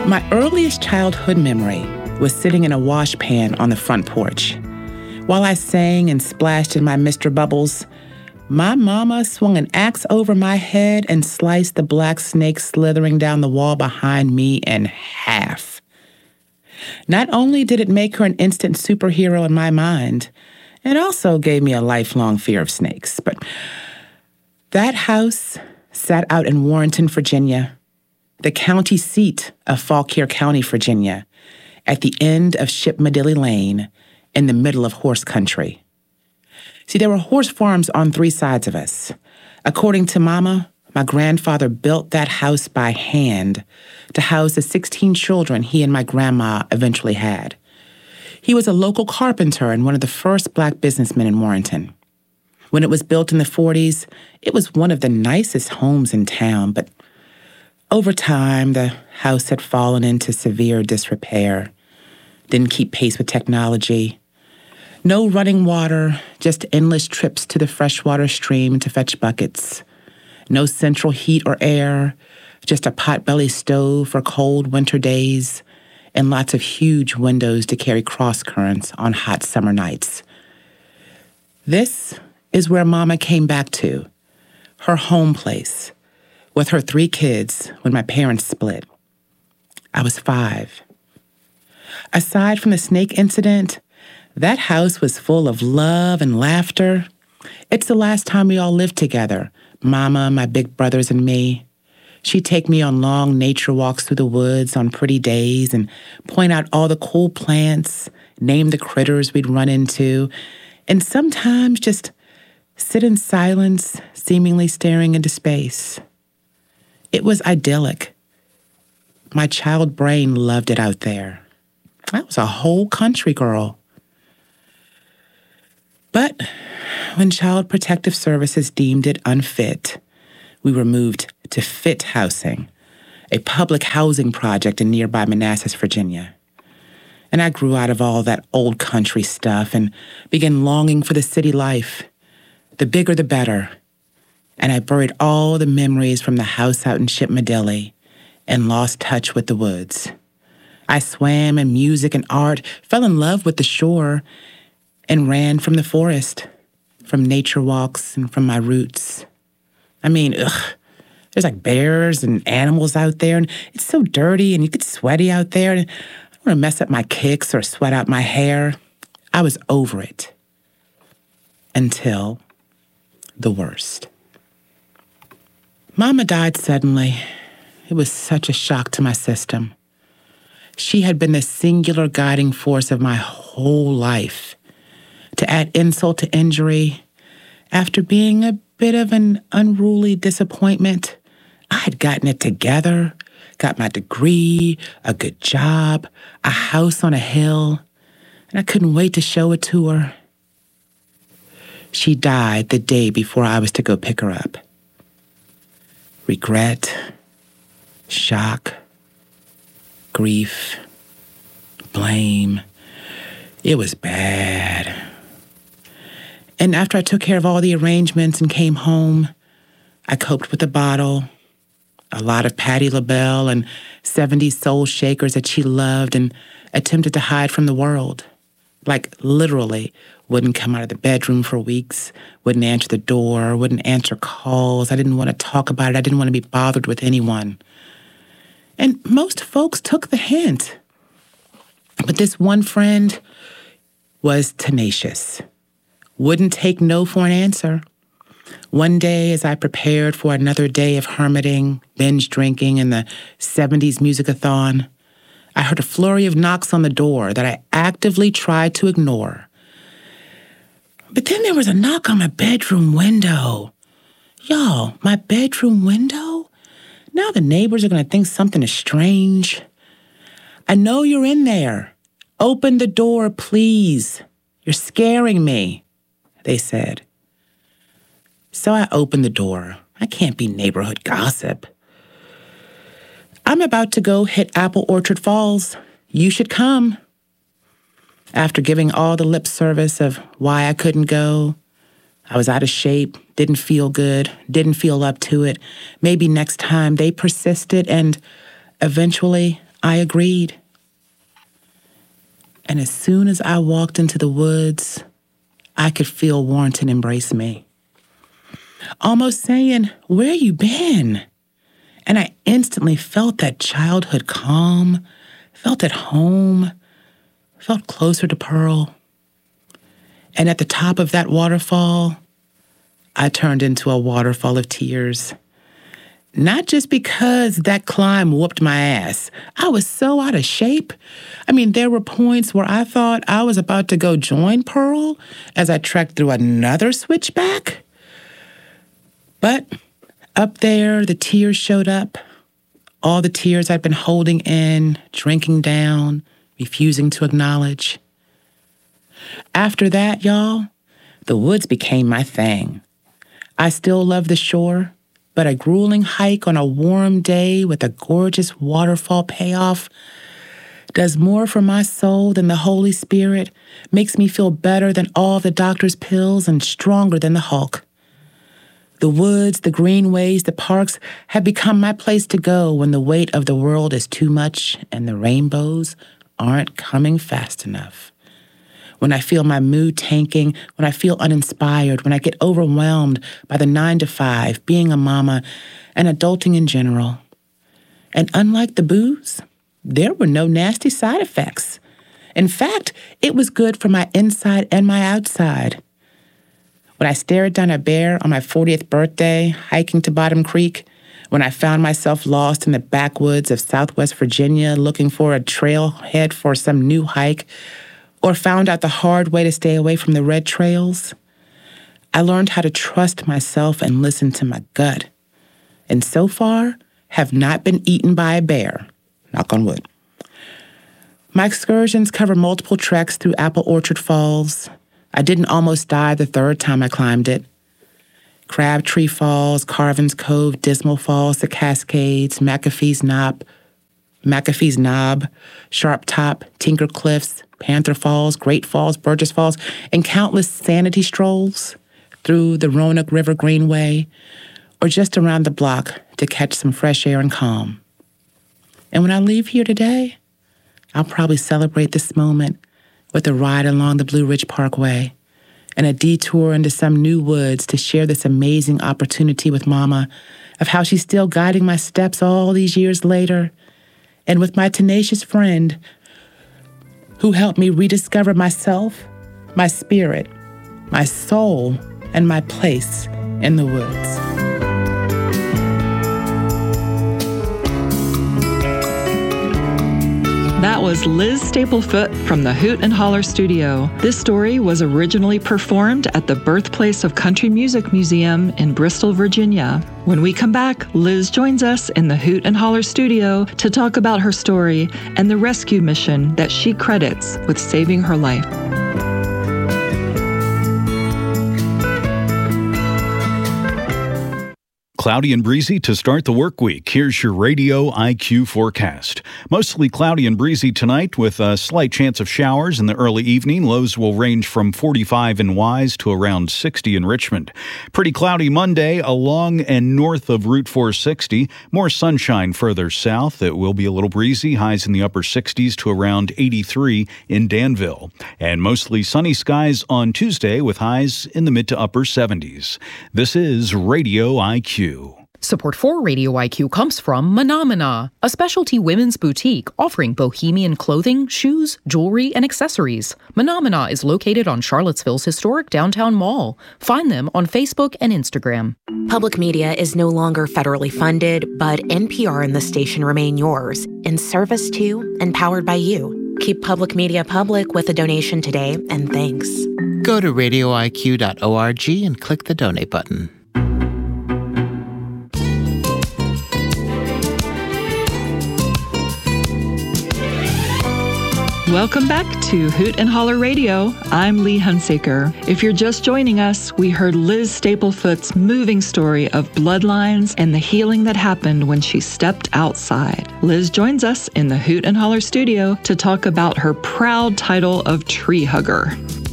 My earliest childhood memory was sitting in a wash pan on the front porch. While I sang and splashed in my Mr. Bubbles, my mama swung an axe over my head and sliced the black snake slithering down the wall behind me in half. Not only did it make her an instant superhero in my mind, it also gave me a lifelong fear of snakes. But that house sat out in Warrenton, Virginia, the county seat of Fauquier County, Virginia, at the end of Shipmedilly Lane in the middle of horse country. See, there were horse farms on 3 sides of us. According to Mama, my grandfather built that house by hand to house the 16 children he and my grandma eventually had. He was a local carpenter and one of the first Black businessmen in Warrenton. When it was built in the 40s, it was one of the nicest homes in town, but over time, the house had fallen into severe disrepair, didn't keep pace with technology. No running water, just endless trips to the freshwater stream to fetch buckets. No central heat or air, just a potbelly stove for cold winter days, and lots of huge windows to carry cross currents on hot summer nights. This is where Mama came back to, her home place, with her 3 kids when my parents split. I was 5. Aside from the snake incident, that house was full of love and laughter. It's the last time we all lived together, Mama, my big brothers, and me. She'd take me on long nature walks through the woods on pretty days and point out all the cool plants, name the critters we'd run into, and sometimes just sit in silence, seemingly staring into space. It was idyllic. My child brain loved it out there. I was a whole country girl. But when Child Protective Services deemed it unfit, we were moved to Fit Housing, a public housing project in nearby Manassas, Virginia. And I grew out of all that old country stuff and began longing for the city life. The bigger the better. And I buried all the memories from the house out in Shipmedilly and lost touch with the woods. I swam in music and art, fell in love with the shore, and ran from the forest, from nature walks and from my roots. I mean, there's like bears and animals out there, and it's so dirty, and you get sweaty out there, and I don't want to mess up my kicks or sweat out my hair. I was over it. Until the worst. Mama died suddenly. It was such a shock to my system. She had been the singular guiding force of my whole life. To add insult to injury, after being a bit of an unruly disappointment, I had gotten it together, got my degree, a good job, a house on a hill, and I couldn't wait to show it to her. She died the day before I was to go pick her up. Regret, shock, grief, blame. It was bad. And after I took care of all the arrangements and came home, I coped with a bottle, a lot of Patti LaBelle and 70s soul shakers that she loved, and attempted to hide from the world. Like literally wouldn't come out of the bedroom for weeks, wouldn't answer the door, wouldn't answer calls. I didn't want to talk about it. I didn't want to be bothered with anyone. And most folks took the hint. But this one friend was tenacious. Wouldn't take no for an answer. One day, as I prepared for another day of hermiting, binge drinking, and the 70s music-a-thon, I heard a flurry of knocks on the door that I actively tried to ignore. But then there was a knock on my bedroom window. Y'all, my bedroom window? Now the neighbors are going to think something is strange. I know you're in there. Open the door, please. You're scaring me, they said. So I opened the door. I can't be neighborhood gossip. I'm about to go hit Apple Orchard Falls. You should come. After giving all the lip service of why I couldn't go, I was out of shape, didn't feel good, didn't feel up to it. Maybe next time they persisted, and eventually I agreed. And as soon as I walked into the woods, I could feel Warrenton embrace me, almost saying, "Where you been?" And I instantly felt that childhood calm, felt at home, felt closer to Pearl. And at the top of that waterfall, I turned into a waterfall of tears. Not just because that climb whooped my ass. I was so out of shape. I mean, there were points where I thought I was about to go join Pearl as I trekked through another switchback. But up there, the tears showed up. All the tears I'd been holding in, drinking down, refusing to acknowledge. After that, y'all, the woods became my thing. I still love the shore, but a grueling hike on a warm day with a gorgeous waterfall payoff does more for my soul than the Holy Spirit, makes me feel better than all the doctor's pills, and stronger than the Hulk. The woods, the greenways, the parks have become my place to go when the weight of the world is too much and the rainbows aren't coming fast enough. When I feel my mood tanking, when I feel uninspired, when I get overwhelmed by the 9-to-5, being a mama, and adulting in general. And unlike the booze, there were no nasty side effects. In fact, it was good for my inside and my outside. When I stared down a bear on my 40th birthday, hiking to Bottom Creek, when I found myself lost in the backwoods of Southwest Virginia looking for a trailhead for some new hike, or found out the hard way to stay away from the red trails, I learned how to trust myself and listen to my gut. And so far, have not been eaten by a bear. Knock on wood. My excursions cover multiple treks through Apple Orchard Falls. I didn't almost die the third time I climbed it. Crabtree Falls, Carvin's Cove, Dismal Falls, the Cascades, McAfee's Knob, Sharp Top, Tinker Cliffs, Panther Falls, Great Falls, Burgess Falls, and countless sanity strolls through the Roanoke River Greenway, or just around the block to catch some fresh air and calm. And when I leave here today, I'll probably celebrate this moment with a ride along the Blue Ridge Parkway and a detour into some new woods to share this amazing opportunity with Mama, of how she's still guiding my steps all these years later, and with my tenacious friend who helped me rediscover myself, my spirit, my soul, and my place in the woods. That was Liz Staplefoot from the Hoot and Holler Studio. This story was originally performed at the Birthplace of Country Music Museum in Bristol, Virginia. When we come back, Liz joins us in the Hoot and Holler Studio to talk about her story and the rescue mission that she credits with saving her life. Cloudy and breezy to start the work week. Here's your Radio IQ forecast. Mostly cloudy and breezy tonight with a slight chance of showers in the early evening. Lows will range from 45 in Wise to around 60 in Richmond. Pretty cloudy Monday along and north of Route 460. More sunshine further south. It will be a little breezy. Highs in the upper 60s to around 83 in Danville. And mostly sunny skies on Tuesday with highs in the mid to upper 70s. This is Radio IQ. Support for Radio IQ comes from Menomina, a specialty women's boutique offering bohemian clothing, shoes, jewelry, and accessories. Menomina is located on Charlottesville's historic downtown mall. Find them on Facebook and Instagram. Public media is no longer federally funded, but NPR and the station remain yours, in service to and powered by you. Keep public media public with a donation today, and thanks. Go to radioiq.org and click the donate button. Welcome back to Hoot and Holler Radio. I'm Lee Hunsaker. If you're just joining us, we heard Liz Staplefoot's moving story of bloodlines and the healing that happened when she stepped outside. Liz joins us in the Hoot and Holler studio to talk about her proud title of tree hugger.